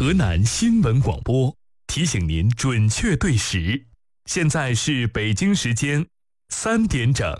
河南新闻广播提醒您准确对时，现在是北京时间3点整。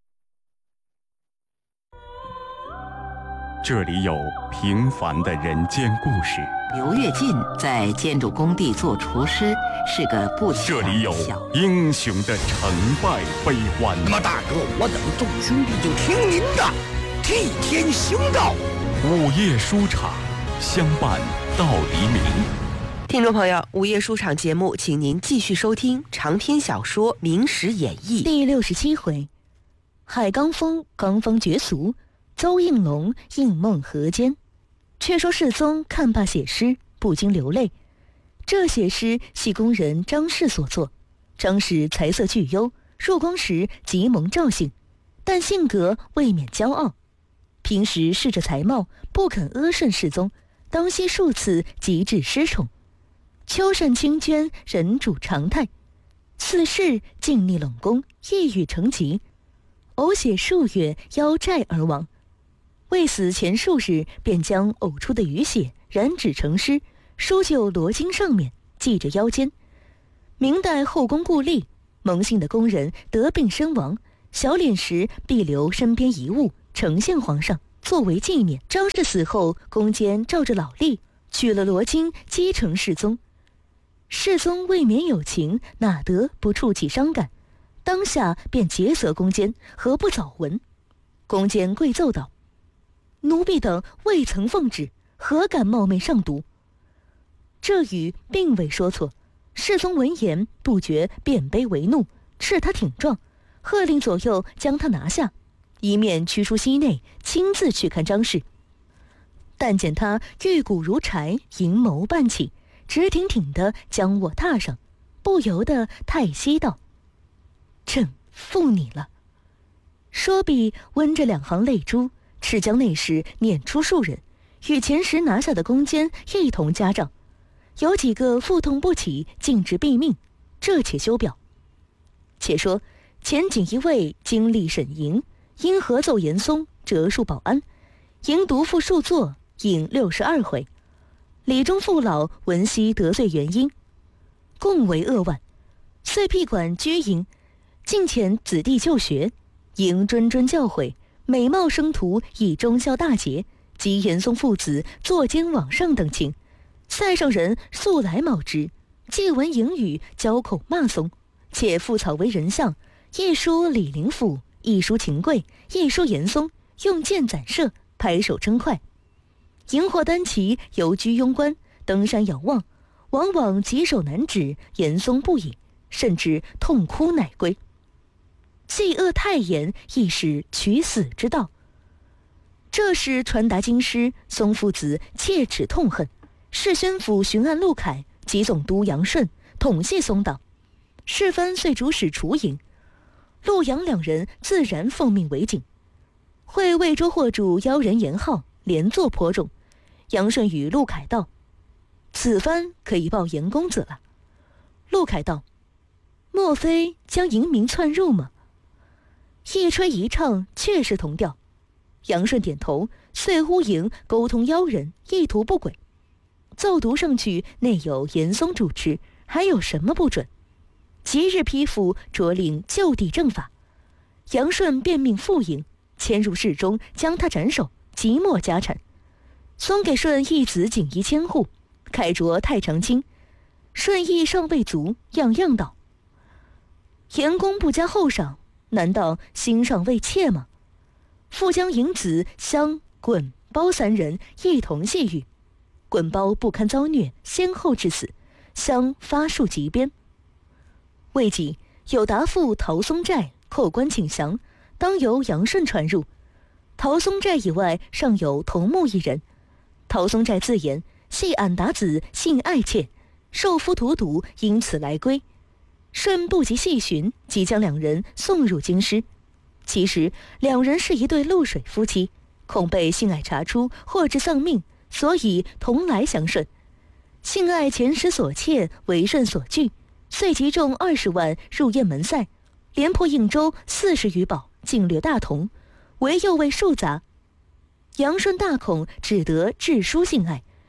这里有平凡的人间故事。 刘跃进在建筑工地做厨师，是个不强这里有英雄的成败悲欢。 那么大哥，我等众兄弟就听您的，替天行道。 午夜书场，相伴到黎明。 听众朋友，午夜书场节目，请您继续收听长篇小说《明史演义》 第67回：海刚峰刚方绝俗，邹应龙应梦河间。却说世宗看罢写诗，不禁流泪。这写诗系工人张氏所作，张氏才色俱优，入宫时极蒙照幸，但性格未免骄傲，平时恃着才貌，不肯阿顺世宗，当夕数次极致失宠。秋善清娟，人主常态，次世竟逆冷宫，一语成疾，偶写数月，腰债而亡。未死前数日，便将呕出的雨血染纸成诗，书就罗巾上面，系着腰间。明代后宫故例，蒙姓的工人得病身亡，小殓时必留身边遗物，呈现皇上作为纪念。张氏死后，宫监照着老例，取了罗巾击成世宗。世宗未免有情，哪得不触起伤感？当下便诘责宫监，何不早闻？宫监跪奏道：奴婢等未曾奉旨，何敢冒昧上读？这语并未说错。世宗闻言，不觉变悲为怒，斥他挺撞，喝令左右将他拿下，一面驱出西内，亲自去看张氏。但见他玉骨如柴，银眸半起，直挺挺地将我踏上，不由得叹息道：朕负你了。说毕，温着2行泪珠，只将内侍撵出数人，与前时拿下的宫监一同加杖。有几个腹痛不起，径直毙命，这且休表。且说前景一位经历审营，因合奏严嵩，折数保安，营独复数作，引62回。李中父老闻悉得罪原因，共为扼腕，遂辟馆居营，敬遣子弟就学，营谆谆教诲，美貌生徒以忠孝大节及严嵩父子坐监往上等情。塞上人素来卯直，既闻营语，交口骂松，且附草为人像，一书李林甫，一书秦桧，一书严嵩，用剑斩射，拍手称快。营或单骑游居庸关，登山遥望，往往棘手难止，严嵩不已，甚至痛哭乃归。计恶太严，亦是取死之道。这时传达京师，嵩父子切齿痛恨，侍宣府巡按陆凯及总督杨顺统系嵩党，事分遂主使除营。陆杨2人自然奉命为警，会魏州货主邀人言号，连坐颇重。杨顺与陆凯道：此番可以报严公子了。陆凯道：莫非将营民窜入吗？一吹一唱，确是同调。杨顺点头，遂呼营沟通邀人，意图不轨。奏读上去，内有严嵩主持，还有什么不准？即日批复，着令就地正法。杨顺便命副营迁入室中，将他斩首，即没家产。嵩给顺一子锦衣千户，铠着太常青。顺义尚未足，样样道：严公不加厚赏，难道心上未切吗？复将银子、香、滚、包3人一同系狱。滚包不堪遭虐，先后致死；香发戍极边。未几，有答复陶嵩寨扣关请降，当由杨顺传入。陶嵩寨以外，尚有同目1人。陶嵩寨自言系俺达子性爱妾，受夫荼毒，因此来归。顺不及细寻，即将2人送入京师。其实2人是一对露水夫妻，恐被性爱查出，或致丧命，所以同来降顺。性爱前时所窃，为顺所据，遂集中20万入雁门塞，连破应州40余堡，尽掠大同，唯右为数杂。杨顺大恐，只得致书性爱，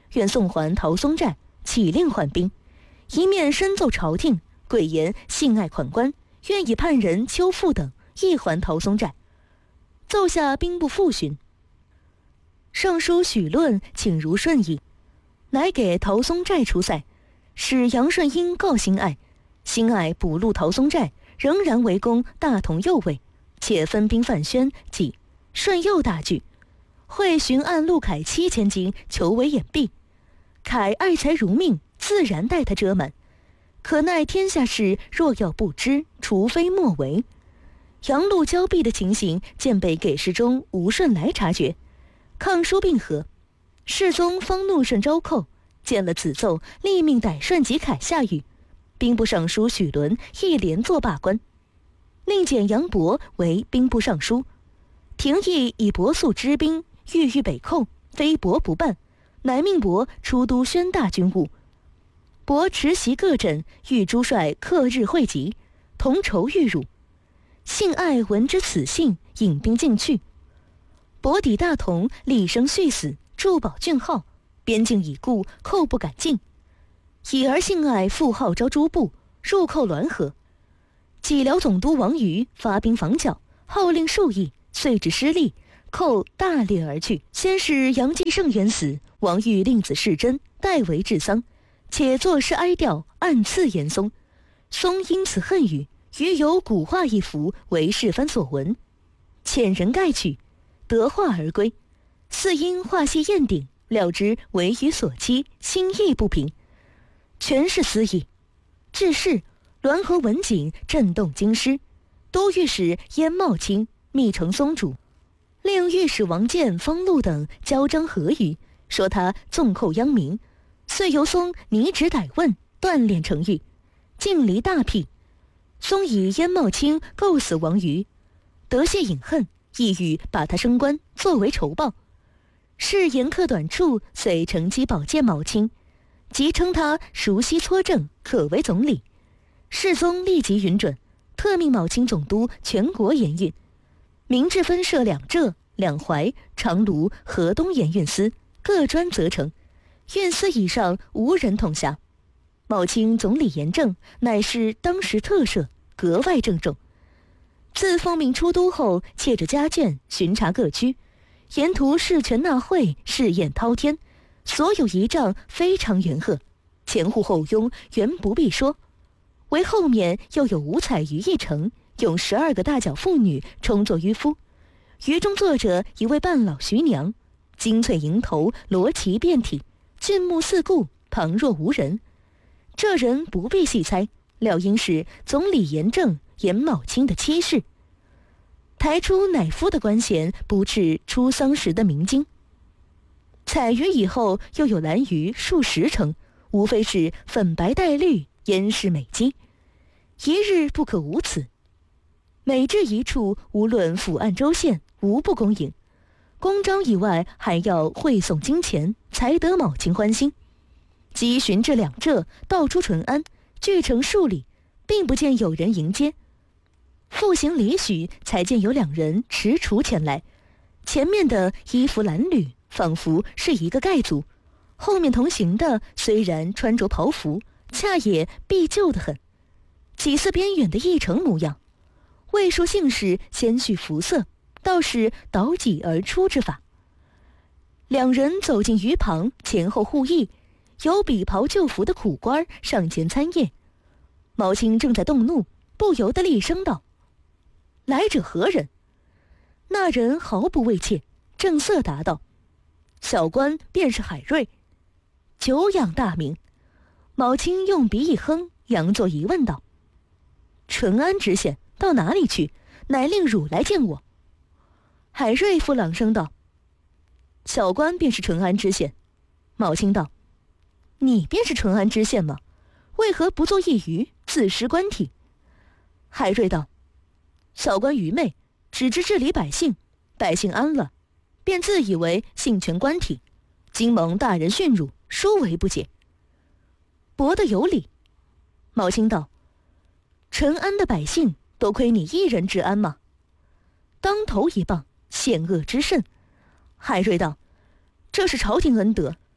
愿送还陶松寨，启令缓兵，一面深奏朝廷，贵言性爱款官，愿以叛人邱富等一还陶松寨。奏下兵部复询。尚书许论请如顺议，乃给陶松寨出塞，使杨顺英告辛爱，辛爱补录陶松寨，仍然围攻大同右卫，且分兵范宣及顺右大举，会巡按陆凯7000斤，求为掩蔽。凯爱才如命，自然待他遮瞒。可奈天下事若要不知，除非莫为。杨陆交臂的情形，渐被给事中吴顺来察觉，抗书并和。世宗方怒顺招寇，见了此奏，立命逮顺及凯下狱。兵部尚书许伦一连坐罢官，另检杨伯为兵部尚书。廷议以伯素之兵欲北寇，非伯不办，乃命伯出都宣大军务。伯持袭各镇，欲诸帅克日会集，同筹御辱。幸爱闻之此信，引兵进去。伯抵大同，厉声续死，筑保郡号，边境已固，寇不敢进。已而幸爱复号召诸部入寇滦河。蓟辽总督王瑜发兵防剿，号令数议，遂至失利，寇大裂而去。先是杨继盛冤死，王瑜令子世珍代为治丧，且作诗哀悼，暗赐严嵩。嵩因此恨瑜，余有古画一幅为世蕃所闻，遣人盖取，得画而归。似因画谢宴鼎，料知为瑜所欺，心意不平，全是私意。至是滦河文景震动京师，都御史燕茂卿密呈松主，令御史王建、方禄等交章合瑜，说他纵寇殃民，遂由嵩拟旨逮问，锻炼成狱，尽离大辟。嵩以燕茂卿构死王瑜，得泄隐恨，意欲把他升官，作为仇报。是严苛短处，遂乘机保荐茂卿，即称他熟悉撮政，可为总理。世宗立即允准，特命茂卿总督全国盐运，明制分设两浙、两淮、长卢、河东盐运司，各专责成，运司以上无人统辖。茂卿总理严政，乃是当时特赦，格外郑重。自奉命出都后，借着家眷巡查各区，沿途事权纳贿，试验滔天，所有仪仗非常圆和，前呼后拥，原不必说。唯后面又有五彩鱼一城，用12个大脚妇女充作渔夫，鱼中坐着一位半老徐娘，金翠银头，罗旗遍体，俊目四顾，旁若无人。这人不必细猜，料应是总理严政、严茂卿的妻室。抬出乃夫的官衔，不啻出丧时的明金。采鱼以后，又有蓝鱼数10成，无非是粉白带绿，严饰美姬，一日不可无此。每至一处，无论府按州县，无不恭迎。公章以外，还要汇送金钱，才得茂卿欢心。即巡至两浙，道出淳安，距城数里，并不见有人迎接。复行里许，才见有2人持锄前来，前面的衣服褴褛，仿佛是一个盖族；后面同行的虽然穿着袍服，恰也必旧得很，几似边远的驿丞模样。未说姓氏，先叙服色，倒是倒戟而出之法。2人走进鱼旁，前后互议，有比袍旧服的苦官上前参谒。茂卿正在动怒，不由得厉声道：“来者何人？”那人毫不畏怯，正色答道：“小官便是海瑞，久仰大名。”茂卿用鼻一哼，佯作疑问道：“淳安知县到哪里去？乃令汝来见我。”海瑞夫朗声道：“小官便是淳安知县。”茂卿道：“你便是淳安知县吗？为何不做一隅，自失官体？”海瑞道：“小官愚昧，只知治理百姓，百姓安了，便自以为幸权官体，今蒙大人训辱，殊为不解。”驳得有理。茂卿道：“淳安的百姓都亏你一人治安吗？”当头一棒，险恶之甚。海瑞道：“这是朝廷恩德，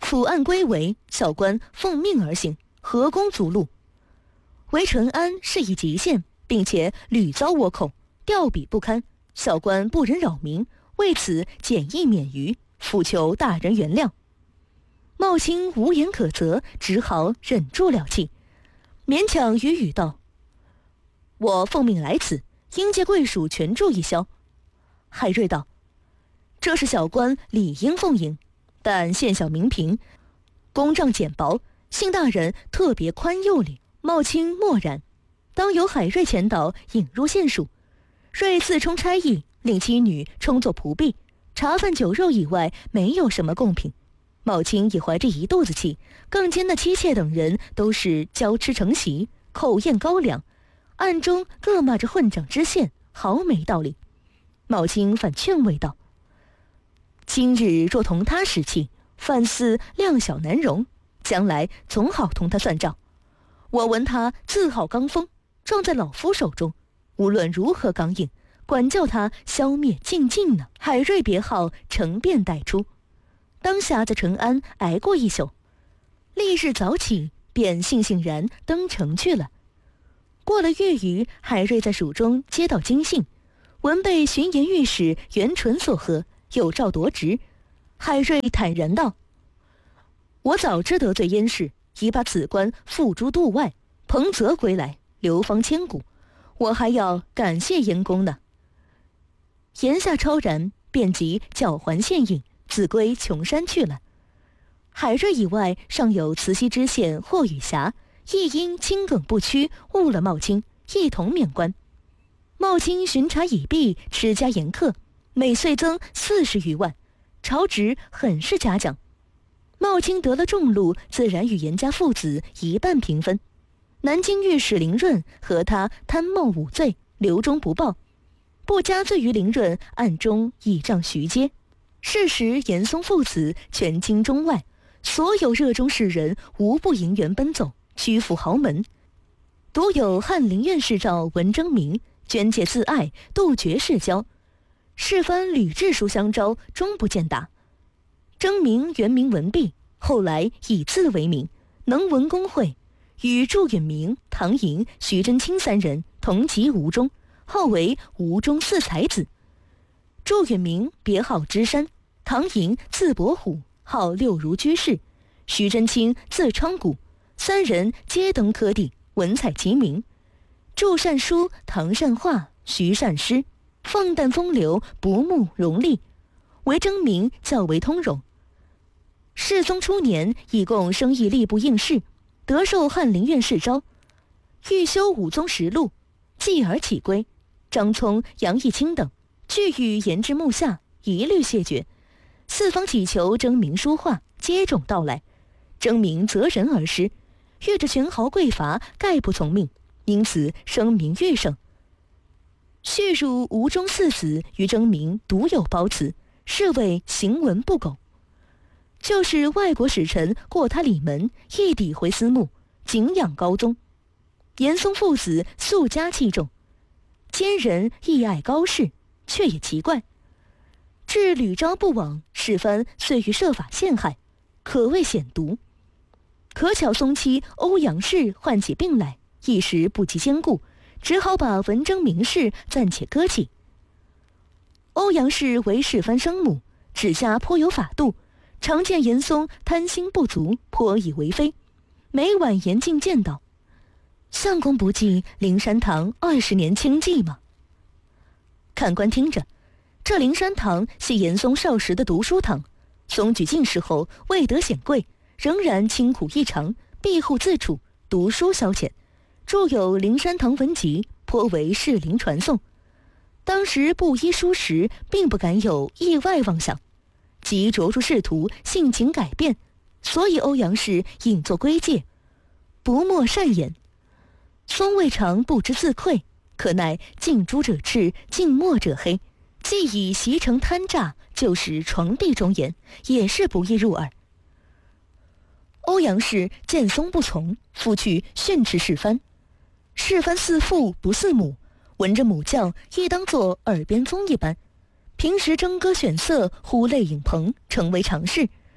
府案归为，小官奉命而行，何功足禄？韦承安是以极限，并且屡遭倭寇，吊笔不堪，小官不忍扰民，为此简易免于，复求大人原谅。茂卿无言可责，只好忍住了气，勉强语语道：“我奉命来此，应借贵属全助一宵。”海瑞道：“这是小官理应奉迎，但县小民贫，公账简薄，幸大人特别宽宥礼。”茂卿默然，当由海瑞前导引入县署，瑞自充差役，令妻女充作仆婢，茶饭酒肉以外没有什么贡品。茂卿也怀着一肚子气，更兼那妻妾等人都是娇吃成习，口咽高粱，暗中各骂着混账知县，毫没道理。茂卿反劝慰道：“今日若同他使气，反似量小难容，将来总好同他算账。我闻他自号刚锋，撞在老夫手中，无论如何刚硬，管教他消灭尽尽呢。”海瑞别号乘便带出，当下在淳安挨过一宿，翌日早起便悻悻然登城去了。过了月余，海瑞在署中接到京信，闻被巡盐御史袁纯所合，有诏夺职。海瑞坦然道：“我早知得罪燕氏，已把此官付诸度外，彭泽归来，流芳千古，我还要感谢燕公呢。”言下超然，便即缴还县印，自归琼山去了。海瑞以外，尚有慈溪知县霍雨霞，亦因心梗不屈，误了茂卿，一同免官。茂卿巡查已毕，持家严苛，每岁增40余万，朝职很是嘉奖。茂卿得了重禄，自然与严家父子一半平分。南京御史林润和他贪冒5罪，留中不报，不加罪于林润，暗中倚仗徐阶。是时严嵩父子全京中外，所有热衷士人无不迎援奔走，屈服豪门。独有翰林院侍诏文征明捐介自爱，杜绝世交。世蕃屡致书相招，终不见答。征明原名文弼，后来以字为名，能文工会，与祝允明、唐寅、徐祯卿3人同籍吴中，号为吴中4才子。祝允明别号芝山，唐寅字伯虎，号六如居士，徐祯卿字昌谷，3人皆登科第，文采齐名。祝善书，唐善画，徐善诗，放诞风流，不慕荣利，为征明较为通融。世宗初年，以供生议吏部应试，得受翰林院侍诏，欲修武宗实录，继而起归。张聪、杨义清等俱欲言之目下，一律谢绝。四方祈求征明书画，接踵到来。征明择人而失，遇着权豪贵阀，概不从命，因此声名愈盛。叙述吴中4子于征明独有褒辞，是谓行文不苟。就是外国使臣过他里门，亦抵回私募，敬仰高宗。严嵩父子素家器重，奸人亦爱高士，却也奇怪。至屡招不往，世蕃遂欲设法陷害，可谓险毒。可巧宗妻欧阳氏患起病来，一时不及兼顾，只好把文征明事暂且搁弃。欧阳氏为世蕃生母，指下颇有法度，常见严嵩贪心不足，颇以为非。每晚严进见道：“相公不记灵山堂20年清寂吗？”看官听着，这灵山堂系严嵩少时的读书堂，嵩举进士后未得显贵，仍然清苦异常，庇护自处，读书消遣，著有《灵山堂文集》，颇为士林传颂。当时布衣书食，并不敢有意外妄想，即着住仕途，性情改变，所以欧阳氏引作归戒，不莫善言。嵩未尝不知自愧，可奈近朱者赤，近墨者黑，既以袭成贪诈，就使床地中言，也是不易入耳。欧阳氏见嵩不从，复去训斥世蕃。世蕃似父不似母，闻着母教，亦当作耳边风一般。平时争歌选色，呼泪饮朋，成为常事。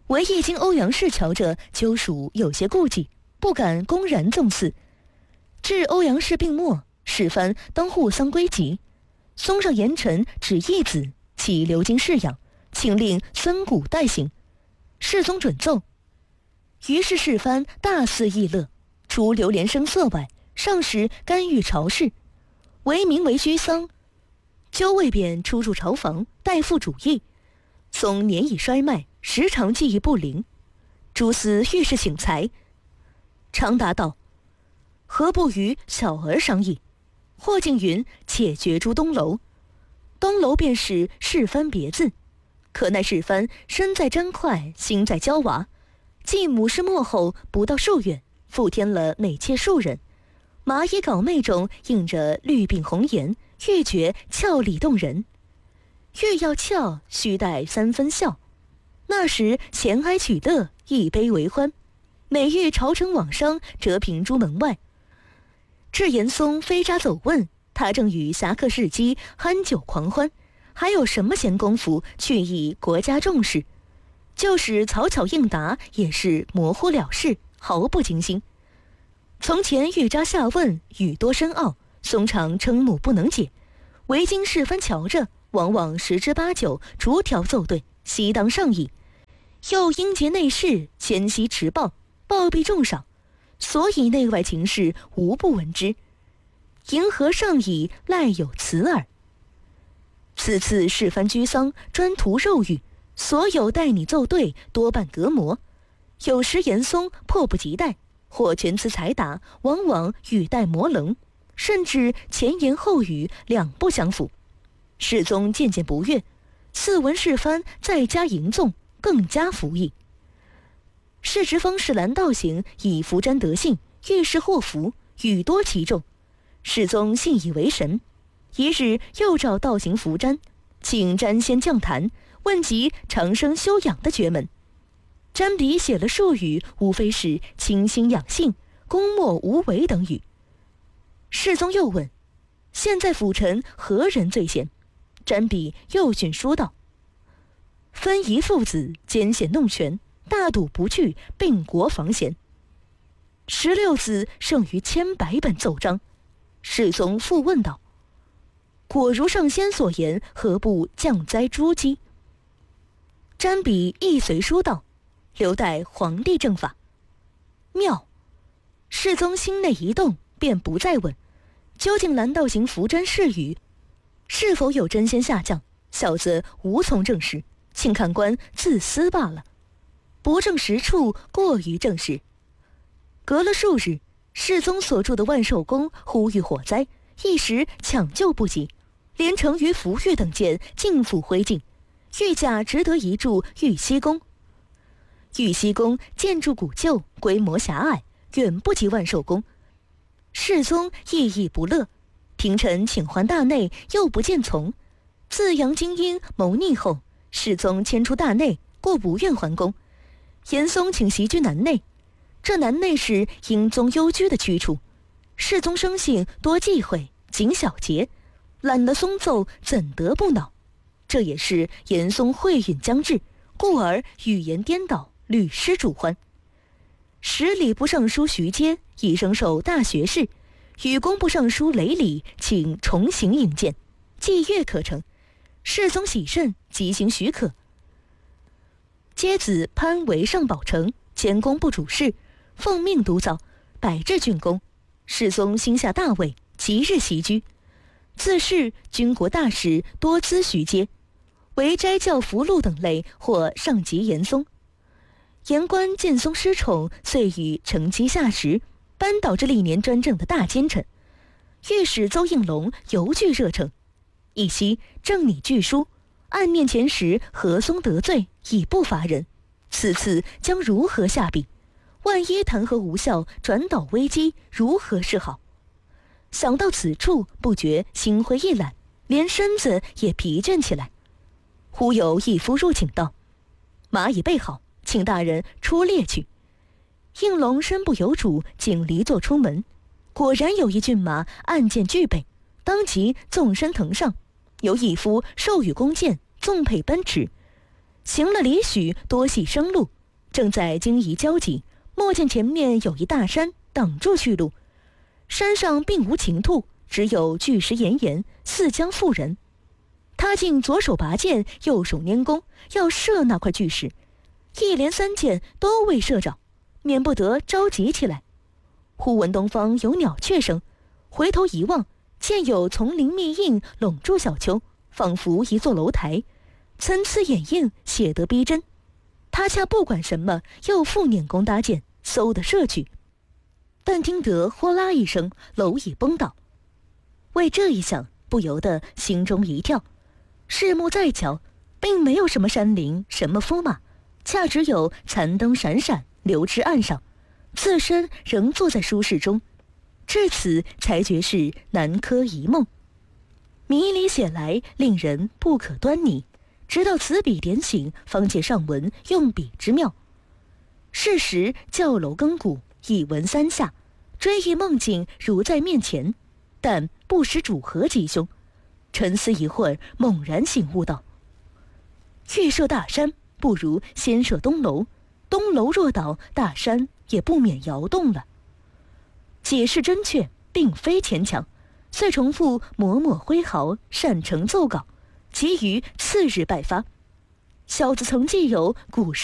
唯一经欧阳氏瞧着，就属有些顾忌，不敢公然赠祀。至欧阳氏病没，世蕃当护丧归集，松上言臣指义子，其留京侍养，请令孙谷代行。世宗准奏。于是世蕃大肆议乐，除流连声色外，上时干预朝事，为名为居丧。纠尉便出入朝房，代付主意。松年已衰迈，时常记忆不灵。诸司遇事请裁，常答道：“何不与小儿商议？”霍敬云且决诸东楼。东楼便是世蕃别字，可奈世蕃身在毡块，心在焦娃，继母失没后不到数月，复添了美妾数人。马野稿妹中印着绿鬓红颜，欲觉俏丽动人。欲要俏，须带3分笑。那时闲哀取乐，一杯为欢。每遇朝臣往商，折屏朱门外。至严嵩飞札走问，他正与侠客世姬酣酒狂欢，还有什么闲工夫去议国家重视？就是草草应答，也是模糊了事，毫不精心。从前玉札下问，语多深奥，松常瞠目不能解，唯经世蕃瞧着，往往10之8九逐条奏对，悉当上意。又因节内事，迁徙迟报，报必重赏，所以内外情事无不闻之。迎合上意，赖有此耳。此次世蕃居丧，专图肉欲，所有待你奏对，多半隔膜。有时严嵩迫不及待，或全词才答，往往语带模棱，甚至前言后语两不相符。世宗渐渐不悦，次闻世蕃再加吟诵，更加服役。世直方士兰道行以服瞻得信，遇事祸福，语多其众。世宗信以为神，一日又召道行服瞻，请瞻先降坛，问及长生修养的诀门。瞻笔写了数语，无非是清心养性、功莫无为等语。世宗又问：现在辅臣何人最贤？瞻笔又训书道：分宜父子，奸险弄权，大赌不惧，并国防贤。16字胜于100本奏章。世宗复问道：果如上仙所言，何不降灾诛鸡？瞻笔亦随书道：留待皇帝正法。妙！世宗心内一动，便不再问究竟蓝道行服瞻是语是否有真仙下降，小子无从证实，请看官自私罢了。不证实处，过于证实。隔了数日，世宗所住的万寿宫忽遇火灾，一时抢救不及，连城于福月等件尽付灰烬，御驾只得移驻玉溪宫。玉溪宫建筑古旧，规模狭隘，远不及万寿宫。世宗意义不乐，廷臣请还大内，又不见从。自杨精英谋逆后，世宗迁出大内，故不愿还宫。严嵩请袭居南内，这南内是英宗幽居的居处。世宗生性多忌讳，谨小节，懒了松奏，怎得不恼？这也是严嵩慧允将至，故而语言颠倒，屡失主欢。时礼部尚书徐阶已升授大学士，与工部尚书雷礼请重行引荐，祭月可成。世宗喜甚，即行许可。阶子潘为上宝丞，兼工部主事，奉命督造，百至竣工。世宗心下大慰，即日袭居。自是军国大事多咨徐阶，为斋教符箓等类或上级严嵩。言官见嵩失宠，遂以承其下职，扳倒这历年专政的大奸臣。御史邹应龙尤具热诚，一夕正拟据书，暗念前时何嵩得罪，已不乏人，此次将如何下笔？万一弹劾无效，转倒危机，如何是好？想到此处，不觉心灰意懒，连身子也疲倦起来。忽有一夫入寝道：马已备好，请大人出列去。应龙身不由主，径离座出门，果然有一骏马按键具备，当即纵身腾上，由一夫授予弓箭，纵辔奔驰。行了里许，多系生路， 正在惊疑交集，莫见前面有一大山挡住去路，山上并无禽兔，只有巨石岩岩，似将覆人。他竟左手拔剑，右手拈弓，要射那块巨石，一连3箭都未射着，免不得着急起来。忽闻东方有鸟雀声，回头一望，见有丛林密荫笼住小丘，仿佛一座楼台，参差掩映，写得逼真。他恰不管什么，又复拈弓搭箭，嗖地射去。但听得呼啦一声，楼已崩倒。为这一想，不由得心中一跳。视目再瞧，并没有什么山林，什么夫马，恰只有残灯闪闪，流至岸上，自身仍坐在舒适中。至此才觉是南柯一梦。谜里写来，令人不可端倪。直到此笔点醒，方见上文用笔之妙。是时教楼更鼓，一闻3下，追忆梦境如在面前，但不识主何吉凶。沉思一会儿，猛然醒悟道：欲射大山，不如先射东楼。东楼若倒，大山也不免摇动了。解释真确，并非牵强，遂重复抹抹挥毫，擅成奏稿，急于次日拜发。小子曾记有古诗